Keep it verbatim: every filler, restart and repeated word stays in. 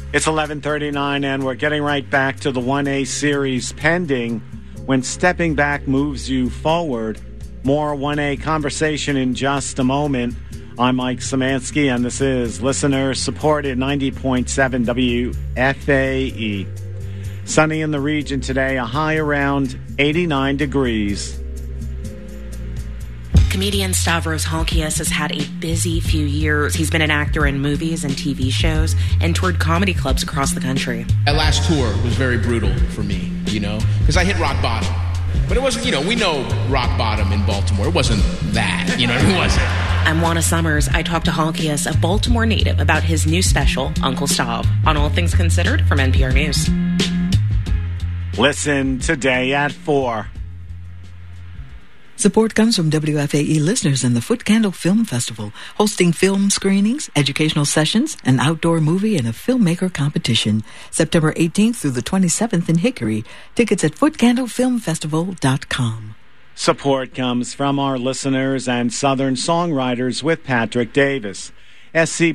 It's eleven thirty-nine, and we're getting right back to the one A series pending. When stepping back moves you forward. More one A conversation in just a moment. I'm Mike Szymanski, and this is listener-supported ninety point seven W F A E. Sunny in the region today, a high around eighty-nine degrees. Comedian Stavros Halkias has had a busy few years. He's been an actor in movies and T V shows and toured comedy clubs across the country. That last tour was very brutal for me, you know, because I hit rock bottom. But it wasn't, you know, we know rock bottom in Baltimore. It wasn't that, you know, it wasn't. I'm Juana Summers. I talked to Halkias, a Baltimore native, about his new special, Uncle Stav, on All Things Considered from N P R News. Listen today at four. Support comes from W F A E listeners in the Foot Candle Film Festival, hosting film screenings, educational sessions, an outdoor movie, and a filmmaker competition. September eighteenth through the twenty-seventh in Hickory. Tickets at foot candle film festival dot com. Support comes from our listeners and Southern songwriters with Patrick Davis. S C